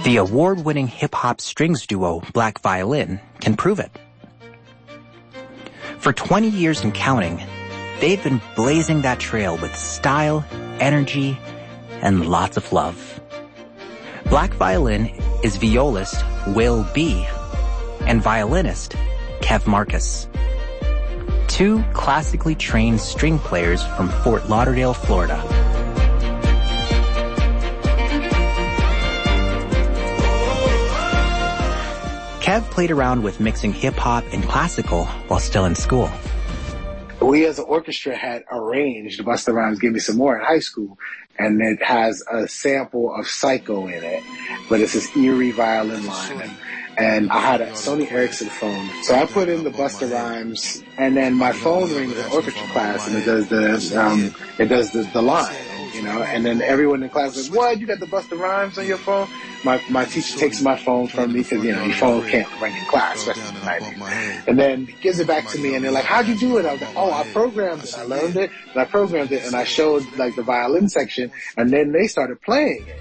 The award-winning hip-hop strings duo Black Violin can prove it. For 20 years and counting, they've been blazing that trail with style, energy, and lots of love. Black Violin is violist Will B. and violinist Kev Marcus. Two classically trained string players from Fort Lauderdale, Florida. Kev played around with mixing hip-hop and classical while still in school. We as an orchestra had arranged Busta Rhymes Give Me Some More in high school, and it has a sample of Psycho in it, but it's this eerie violin line. And I had a Sony Ericsson phone, so I put in the Busta Rhymes, and then my phone rings in orchestra class, and it does the line, you know. And then everyone in class says, "What? You got the Busta Rhymes on your phone?" My teacher takes my phone from me because, you know, your phone can't ring in class, especially in the 90s. And then he gives it back to me, and they're like, "How'd you do it?" I was like, "Oh, I programmed it. I learned it, and I programmed it, and I showed like the violin section, and then they started playing it."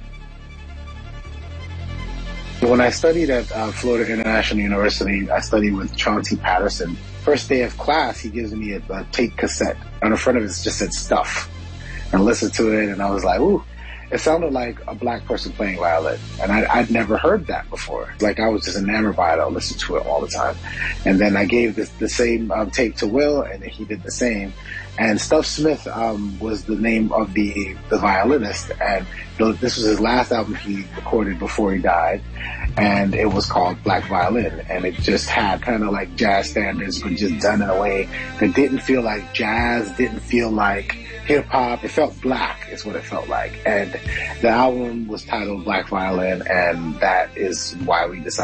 When I studied at Florida International University, I studied with Chauncey Patterson. First day of class, he gives me a tape cassette. On the front of it just said Stuff. And I listened to it, and I was like, ooh. It sounded like a black person playing violin. And I'd never heard that before. Like, I was just enamored by it. I listened to it all the time. And then I gave the same tape to Will, and he did the same. And Stuff Smith was the name of the violinist. And this was his last album he recorded before he died. And it was called Black Violin. And it just had kind of like jazz standards, but just done in a way that didn't feel like jazz, didn't feel like hip-hop. It felt black is what it felt like. And the album was titled Black Violin, and that is why we decided